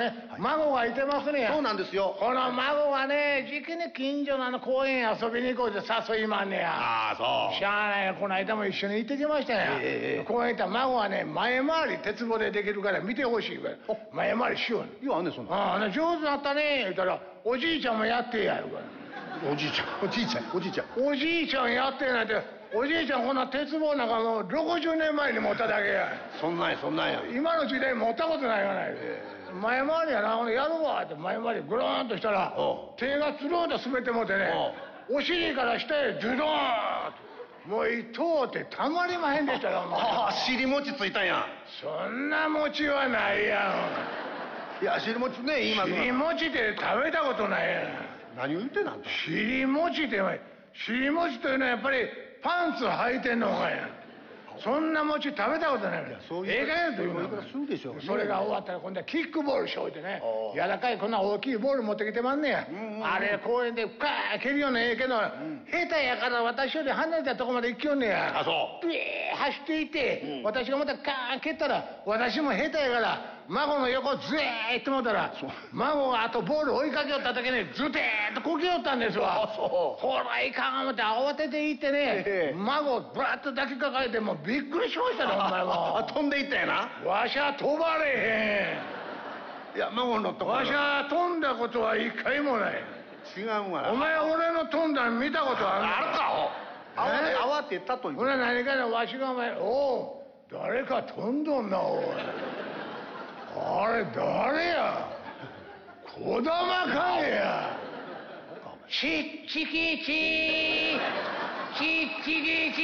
ね、孫がいてますね。 そうなんですよ。 この孫がね、じきに近所の公園遊びに行こうって誘いまんねや。 ああ、そう。 しゃあない、この間も一緒に行ってきましたや。公園行ったら孫はね、前回り鉄棒でできるから見てほしいから。前回りしようね。 いや、あんねそんな。 ああ、上手だったね、言うたら、おじいちゃんもやってやるから。 おじいちゃん、おじいちゃん、おじいちゃん。 おじいちゃんやってなんて、おじいちゃんこんな鉄棒なんかもう60年前に持っただけや。 そんなんや、そんなんや。 今の時代持ったことないがない。前回りやな、やるわって前回りグローンとしたら、手がつるんと滑ってもってね、お尻から下へズドーンと。もう一等ってたまりまへんでしたよ。 ああ、尻餅ついたんや。 そんな餅はないやん。いや、尻餅ね、言います。 尻餅って食べたことないやん。 何言ってんの？ 尻餅って、尻餅というのはやっぱりパンツ履いてんのかや。そんな餅食べたことない。ええかやというの。それが終わったら今度はキックボールしょいてね、柔らかいこんな大きいボール持ってきてまんねや。あれ公園でカー蹴るようなええけど、下手やから私より離れたとこまで行きよんねや。 あ、そう。 走っていて、私がまたカーン蹴ったら、私も下手やから孫の横ずーっと思ったら、孫があとボール追いかけよった時にズテーッとこけよったんですわ。ほらいかん思って慌てて行ってね、孫をブラッと抱きかかえてもうびっくりしましたね、お前も。 飛んでいったやな。 わしゃ飛ばれへん。いや、孫のとこ。 わしゃ飛んだことは一回もない。 違うわ。 お前俺の飛んだん見たことあるのか？ あるか。慌てたという。 俺何かね、わしがお前、おう、誰か飛んどんな、おい。あれ誰や？児玉かいや。ちっちきちちっちきちちっちき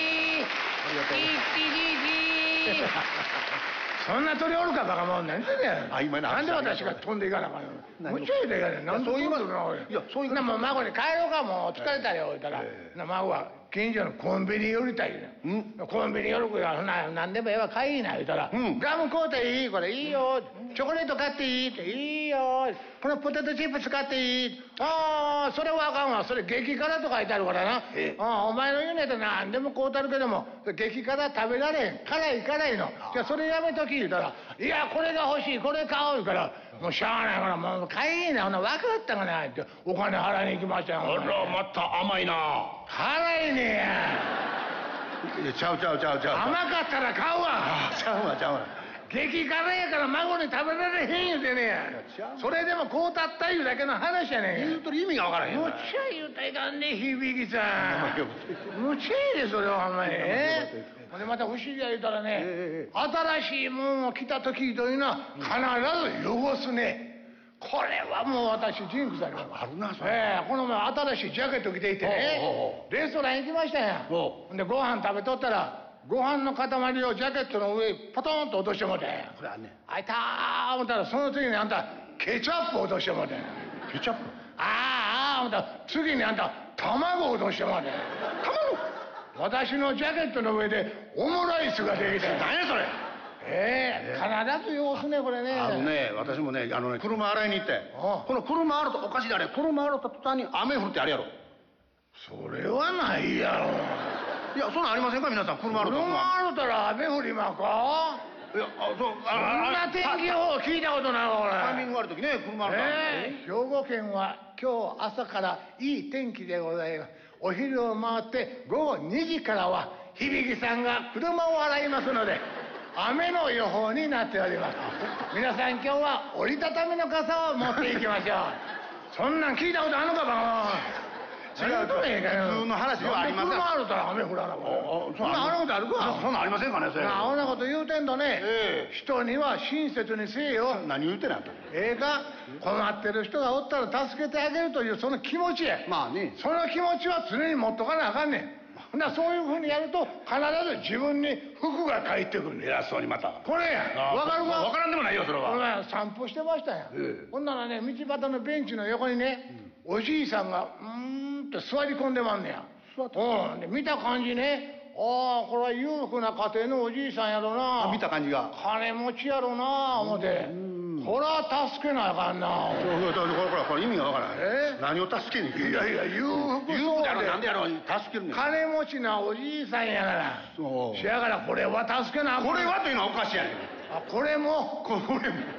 ちそんな鳥おるかバカもん。何でねん。なんで私が飛んでいかなあかんの？むちゃいでいかねん。なんでそういうことなの？いや、そういうこと。もう孫に帰ろうか、もう疲れたよ、言うたら。孫は近所のコンビニ寄りたいね。コンビニ寄るから、なんでもええわ、買いな、言うたら。ガム買うていい？これいいよ。チョコレート買っていい？っていいよ。このポテトチップス買っていい？ああ、それはあかんわ。それ激辛と書いてあるからな。お前の言うねと何でも買うたるけども、激辛食べられへん。辛い辛いの。じゃあそれやめとき言うたら、いや、これが欲しい、これ買おう言うから、もうしゃあないから、もう買いな、ほな分かったかなって、お金払いに行きましたよ。 あら、また甘いな。 払いねや。ちゃう。 甘かったら買うわ。 ちゃうわ。 激辛やから孫に食べられへん言うてねや。それでもこうたったいうだけの話やねん。 言うとる意味が分からへん。 むっちゃ言うたらいかんね、響さん。むっちゃいいで、それはほんまに。ほんでまた不思議や言うたらね、新しいもんを着た時というのは必ず汚すね。これはもう私ジンクスだけど。 あるな、それ。 この前新しいジャケット着ていてね、レストラン行きましたやん。ほんでご飯食べとったら、ご飯の塊をジャケットの上ポトンと落としてもうて。 これあんねん。 あいたー思ったら、その次にあんたケチャップ落としてもうて。 ケチャップ？ 思ったら次にあんた卵落としてもうて。私のジャケットの上でオムライスができて。 何やそれ。 必ず汚すね、これね。 あるね。私もね、車洗いに行って、この車洗うとおかしいであれ、車洗った途端に雨降るってあれやろ。 それはないやろ。 いや、そんなんありませんか皆さん。車洗うたら雨降りまか？ いや、そう、 そんな天気予報聞いたことないわ、これ。 タイミング悪い時ね、車洗兵庫県は今日朝からいい天気でございます。お昼を回って午後2時からは響さんが車を洗いますので、雨の予報になっております。皆さん今日は折りたたみの傘を持っていきましょう。そんなん聞いたことあるのかバカ。 違うとね、普通の話はありません。 車あるたら雨降らなかった。そんなあることあるか。 そんなんありませんかね、それ。 あんなこと言うてんとね、人には親切にせえよ。 何言うてんの？ 困ってる人がおったら助けてあげるというその気持ちや。 まあね。 その気持ちは常に持っとかなあかんねん。そういうふうにやると必ず自分に服が返ってくるねん。 偉そうにまた。 これや。わかるか？ わからんでもないよ、それは。 散歩してましたやん。ほんならね、道端のベンチの横にね、おじいさんがって座り込んでまんねや。で見た感じね、これは裕福な家庭のおじいさんやろな。 見た感じが。 金持ちやろな思て。これは助けなあかんな。 これ意味がわからない。何を助けに行く？ いや裕福そうで。 なんでやろう、助けるねん。 金持ちなおじいさんやから。せやからこれは助けなあかん。 これはというのはおかしいやねん。 これも